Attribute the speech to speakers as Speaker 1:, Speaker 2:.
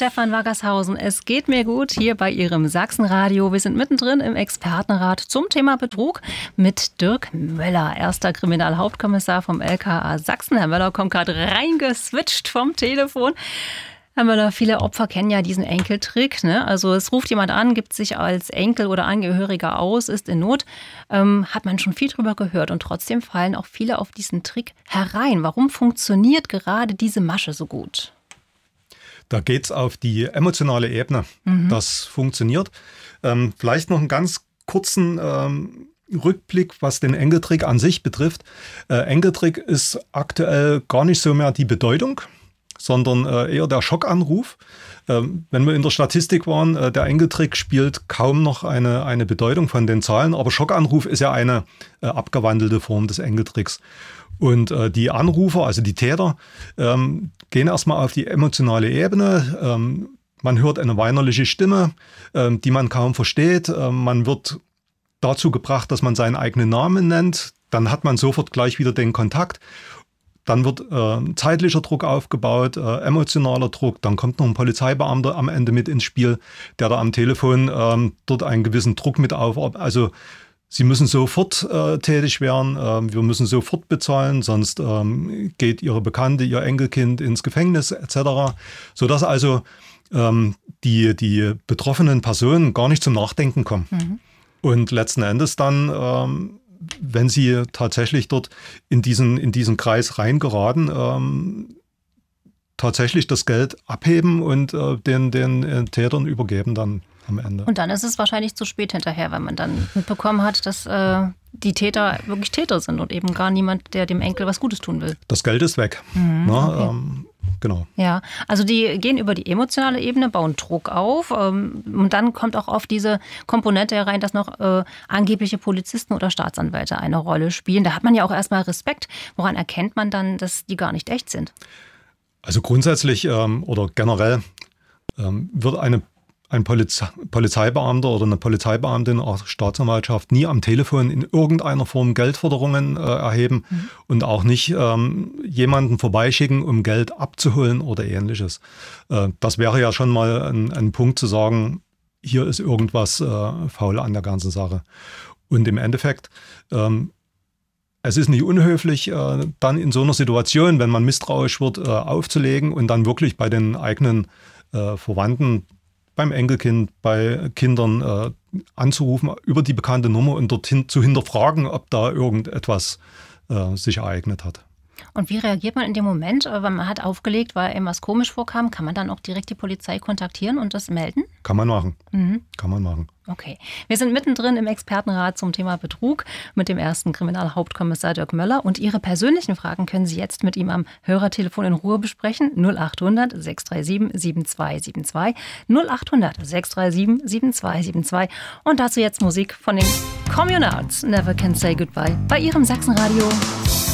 Speaker 1: Stefan Waggershausen. Es geht mir gut hier bei Ihrem Sachsenradio. Wir sind mittendrin im Expertenrat zum Thema Betrug mit Dirk Möller, erster Kriminalhauptkommissar vom LKA Sachsen. Herr Möller kommt gerade reingeswitcht vom Telefon. Herr Möller, viele Opfer kennen ja diesen Enkeltrick, ne? Also es ruft jemand an, gibt sich als Enkel oder Angehöriger aus, ist in Not. Hat man schon viel drüber gehört und trotzdem fallen auch viele auf diesen Trick herein. Warum funktioniert gerade diese Masche so gut?
Speaker 2: Da geht's auf die emotionale Ebene. Das funktioniert. Vielleicht noch einen ganz kurzen Rückblick, was den Enkeltrick an sich betrifft. Enkeltrick ist aktuell gar nicht so mehr die Bedeutung, sondern eher der Schockanruf. Wenn wir in der Statistik waren, der Enkeltrick spielt kaum noch eine Bedeutung von den Zahlen, aber Schockanruf ist ja eine abgewandelte Form des Enkeltricks. Und die Anrufer, also die Täter, gehen erstmal auf die emotionale Ebene. Man hört eine weinerliche Stimme, die man kaum versteht. Man wird dazu gebracht, dass man seinen eigenen Namen nennt. Dann hat man sofort gleich wieder den Kontakt. Dann wird zeitlicher Druck aufgebaut, emotionaler Druck. Dann kommt noch ein Polizeibeamter am Ende mit ins Spiel, der da am Telefon dort einen gewissen Druck mit aufbaut. Also Sie müssen sofort tätig werden, wir müssen sofort bezahlen, sonst geht Ihre Bekannte, Ihr Enkelkind ins Gefängnis etc. Sodass also die betroffenen Personen gar nicht zum Nachdenken kommen. Und letzten Endes dann wenn sie tatsächlich dort in diesen Kreis reingeraten, tatsächlich das Geld abheben und den Tätern übergeben dann am Ende. Und
Speaker 1: dann ist es wahrscheinlich zu spät hinterher, weil man dann mitbekommen hat, dass die Täter wirklich Täter sind und eben gar niemand, der dem Enkel was Gutes tun will.
Speaker 2: Das Geld ist weg.
Speaker 1: Okay.
Speaker 2: Genau.
Speaker 1: Ja, also die gehen über die emotionale Ebene, bauen Druck auf und dann kommt auch oft diese Komponente herein, dass noch angebliche Polizisten oder Staatsanwälte eine Rolle spielen. Da hat man ja auch erstmal Respekt. Woran erkennt man dann, dass die gar nicht echt sind?
Speaker 2: Also grundsätzlich oder generell wird ein Polizeibeamter oder eine Polizeibeamtin oder Staatsanwaltschaft nie am Telefon in irgendeiner Form Geldforderungen erheben und auch nicht jemanden vorbeischicken, um Geld abzuholen oder Ähnliches. Das wäre ja schon mal ein Punkt zu sagen, hier ist irgendwas faul an der ganzen Sache. Und im Endeffekt, es ist nicht unhöflich, dann in so einer Situation, wenn man misstrauisch wird, aufzulegen und dann wirklich bei den eigenen Verwandten, beim Enkelkind, bei Kindern anzurufen über die bekannte Nummer und dorthin zu hinterfragen, ob da irgendetwas sich ereignet hat.
Speaker 1: Und wie reagiert man in dem Moment, wenn man hat aufgelegt, weil einem was komisch vorkam? Kann man dann auch direkt die Polizei kontaktieren und das melden?
Speaker 2: Kann man machen. Kann man machen.
Speaker 1: Okay. Wir sind mittendrin im Expertenrat zum Thema Betrug mit dem ersten Kriminalhauptkommissar Dirk Möller. Und Ihre persönlichen Fragen können Sie jetzt mit ihm am Hörertelefon in Ruhe besprechen. 0800 637 7272. 0800 637 7272. Und dazu jetzt Musik von den Communards. Never Can Say Goodbye bei Ihrem Sachsenradio.